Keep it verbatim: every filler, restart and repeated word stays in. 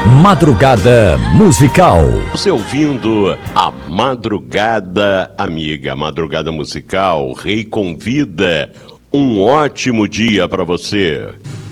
Madrugada Musical. Você ouvindo a Madrugada Amiga, Madrugada Musical, Rei convida. Um ótimo dia para você.